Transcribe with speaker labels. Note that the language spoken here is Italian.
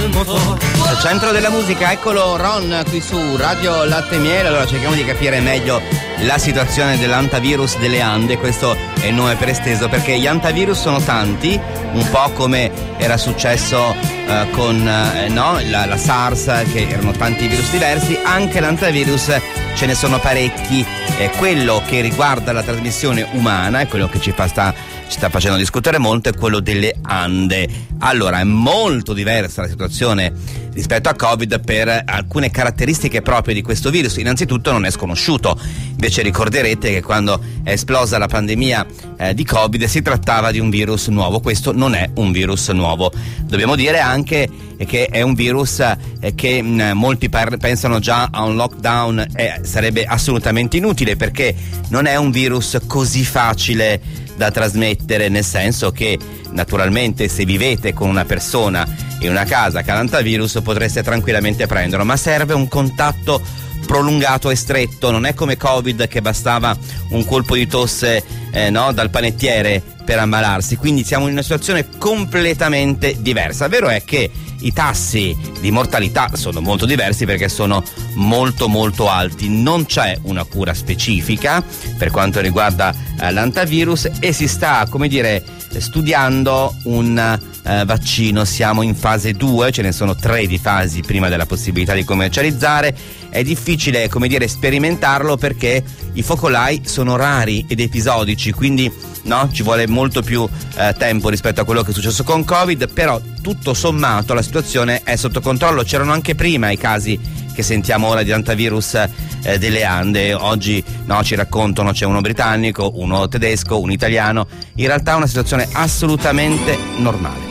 Speaker 1: al motor.
Speaker 2: Al centro della musica, eccolo Ron qui su Radio Latte e Miele. Allora cerchiamo di capire meglio la situazione dell'antivirus delle Ande. Questo è il nome per esteso, perché gli antivirus sono tanti, un po' come era successo con la SARS, che erano tanti virus diversi. Anche l'antivirus ce ne sono parecchi. Quello che riguarda la trasmissione umana è quello che ci sta facendo discutere molto, è quello delle Ande. Allora, è molto diversa la situazione rispetto a Covid per alcune caratteristiche proprie di questo virus. Innanzitutto non è sconosciuto. Invece ricorderete che quando è esplosa la pandemia di Covid si trattava di un virus nuovo. Questo non è un virus nuovo. Dobbiamo dire anche che è un virus che molti pensano già a un lockdown sarebbe assolutamente inutile, perché non è un virus così facile da trasmettere, nel senso che naturalmente se vivete con una persona in una casa che ha l'antivirus potreste tranquillamente prenderlo, ma serve un contatto prolungato e stretto. Non è come Covid, che bastava un colpo di tosse dal panettiere per ammalarsi. Quindi siamo in una situazione completamente diversa. Vero è che i tassi di mortalità sono molto diversi, perché sono molto molto alti. Non c'è una cura specifica per quanto riguarda l'antivirus e si sta, studiando un vaccino. Siamo in fase 2, ce ne sono 3 di fasi prima della possibilità di commercializzare. È difficile, sperimentarlo, perché i focolai sono rari ed episodici, quindi ci vuole molto più tempo rispetto a quello che è successo con Covid. Però tutto sommato la situazione è sotto controllo. C'erano anche prima i casi che sentiamo ora di antivirus delle Ande. Oggi ci raccontano c'è uno britannico, uno tedesco, un italiano. In realtà è una situazione assolutamente normale.